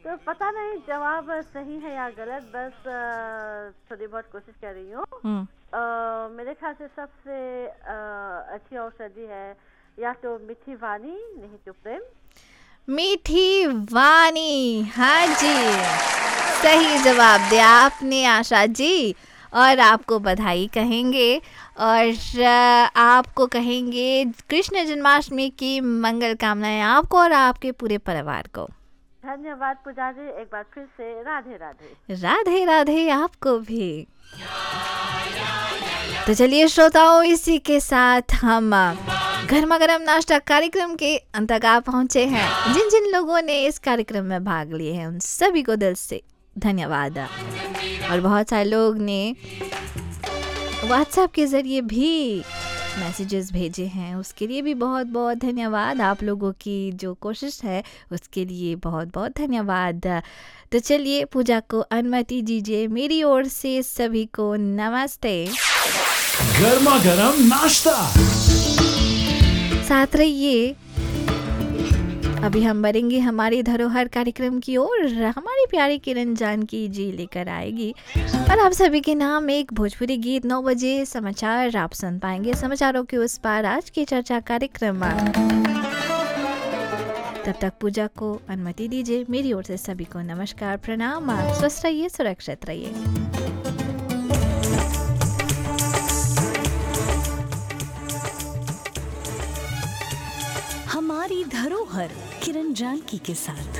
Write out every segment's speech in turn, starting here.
तो पता नहीं जवाब सही है या गलत, बस थोड़ी बहुत कोशिश कर रही हूँ। मेरे ख्याल से सबसे अच्छी औषधि है या तो मीठी वाणी, नहीं तो प्रेम। मीठी वाणी, हाँ जी, सही जवाब दिया आपने आशा जी। और आपको बधाई कहेंगे और आपको कहेंगे कृष्ण जन्माष्टमी की मंगल कामनाएं आपको और आपके पूरे परिवार को। धन्यवाद पूजा जी, एक बार फिर से राधे राधे। राधे राधे आपको भी। तो चलिए श्रोताओं, इसी के साथ हम गर्मा गर्म नाश्ता कार्यक्रम के अंत तक आ पहुंचे हैं। जिन जिन लोगों ने इस कार्यक्रम में भाग लिए हैं उन सभी को दिल से धन्यवाद। और बहुत सारे लोग ने व्हाट्सएप के ज़रिए भी मैसेजेस भेजे हैं, उसके लिए भी बहुत बहुत धन्यवाद। आप लोगों की जो कोशिश है उसके लिए बहुत बहुत धन्यवाद। तो चलिए पूजा को अनुमति दीजिए, मेरी ओर से सभी को नमस्ते। गर्मा गर्म नाश्ता, साथ रहिए। अभी हम बढ़ेंगे हमारी धरोहर कार्यक्रम की ओर। हमारी प्यारी किरण जानकी जी लेकर आएगी और आप सभी के नाम एक भोजपुरी गीत। 9 बजे समाचार आप सुन पाएंगे। समाचारों के उस पार आज की चर्चा कार्यक्रम। तब तक पूजा को अनुमति दीजिए, मेरी ओर से सभी को नमस्कार, प्रणाम। स्वस्थ रहिए, सुरक्षित रहिए। हमारी धरोहर किरण जानकी के साथ।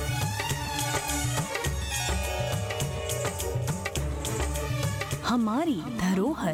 हमारी धरोहर।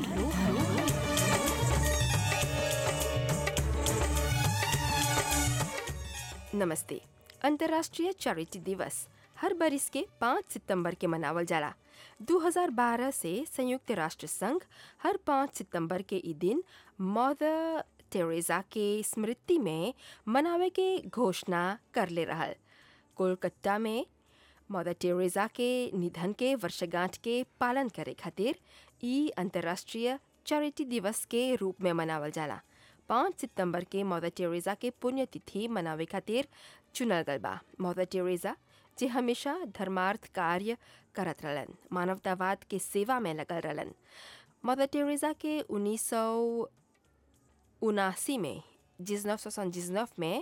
नमस्ते। अंतर्राष्ट्रीय चैरिटी दिवस हर बरिस के 5 सितंबर के मनावल जाला। 2012 से संयुक्त राष्ट्र संघ हर 5 सितंबर के ई दिन मदर टेरेसा के स्मृति में मनावे के घोषणा कर ले रहल। कोलकाता में मदर टेरेसा के निधन के वर्षगांठ के पालन करे खातिर ई अंतर्राष्ट्रीय चैरिटी दिवस के रूप में मनावल जाला। 5 सितंबर के मदर टेरेसा के पुण्यतिथि मनावे खातिर चुनल गल बा। मदर टेरेसा जे हमेशा धर्मार्थ कार्य करत रहलन, मानवतावाद के सेवा में लगल रहलन। मदर टेरेसा के 1979 में 1979 में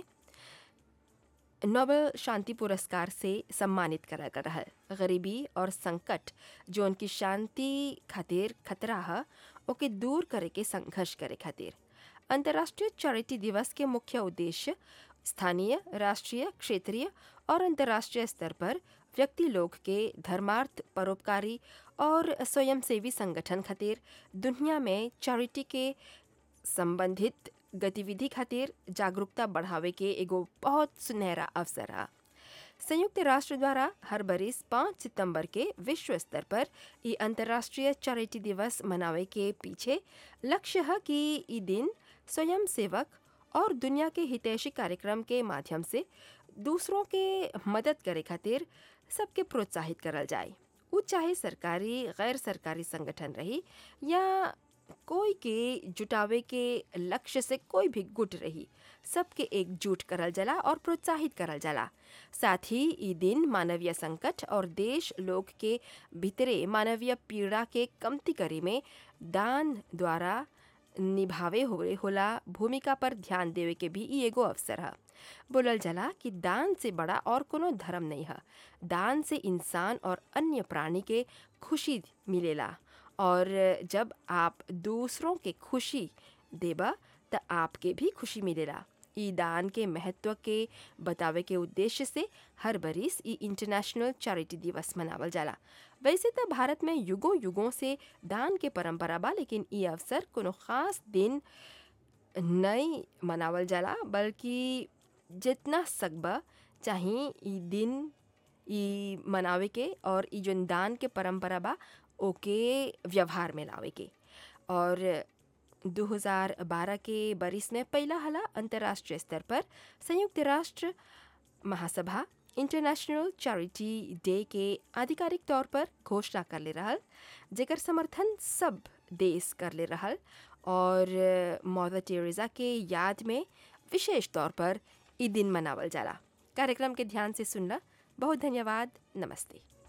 नोबेल शांति पुरस्कार से सम्मानित करल गल रहल। गरीबी और संकट जो उनकी शांति खातिर खतरा है ओके दूर करे के संघर्ष करे खातिर अंतर्राष्ट्रीय चैरिटी दिवस के मुख्य उद्देश्य स्थानीय, राष्ट्रीय, क्षेत्रीय और अंतर्राष्ट्रीय स्तर पर व्यक्ति लोग के धर्मार्थ, परोपकारी और स्वयंसेवी संगठन खातिर दुनिया में चैरिटी के संबंधित गतिविधि खातिर जागरूकता बढ़ावे के एगो बहुत सुनहरा अवसर है। संयुक्त राष्ट्र द्वारा हर बरिस 5 सितंबर के विश्व स्तर पर ये अंतर्राष्ट्रीय चैरिटी दिवस मनावे के पीछे लक्ष्य है कि ये दिन स्वयं सेवक और दुनिया के हितैषी कार्यक्रम के माध्यम से दूसरों के मदद करे खातिर सबके प्रोत्साहित करल जाए। वो चाहे सरकारी, गैर सरकारी संगठन रही या कोई के जुटावे के लक्ष्य से कोई भी गुट रही, सबके एकजुट करल जाला और प्रोत्साहित करल जाला। साथ ही ये दिन मानवीय संकट और देश लोग के भीतरे मानवीय पीड़ा के कमती करे में दान द्वारा निभावे होला भूमिका पर ध्यान देवे के भी ई एगो अवसर है। बोलल जाला कि दान से बड़ा और कोनो धर्म नहीं है। दान से इंसान और अन्य प्राणी के खुशी मिलेला और जब आप दूसरों के खुशी देबा त आपके भी खुशी मिलेला। ई दान के महत्व के बतावे के उद्देश्य से हर बरिस ई इंटरनेशनल चैरिटी दिवस मनावल जाला। वैसे तो भारत में युगों युगों से दान के परंपरा बा, लेकिन ई अवसर कोनो खास दिन नहीं मनावल जाला, बल्कि जितना सकबा चाही ई दिन ई मनावे के और ई जोन दान के परंपरा बा ओके व्यवहार में लावे के। और 2012 के बरिस में पहला हला अंतर्राष्ट्रीय स्तर पर संयुक्त राष्ट्र महासभा इंटरनेशनल चैरिटी डे के आधिकारिक तौर पर घोषणा कर ले रहल, जेकर समर्थन सब देश कर ले रहल और मदर टेरेसा के याद में विशेष तौर पर ई दिन मनावल जाला। कार्यक्रम के ध्यान से सुनला बहुत धन्यवाद। नमस्ते।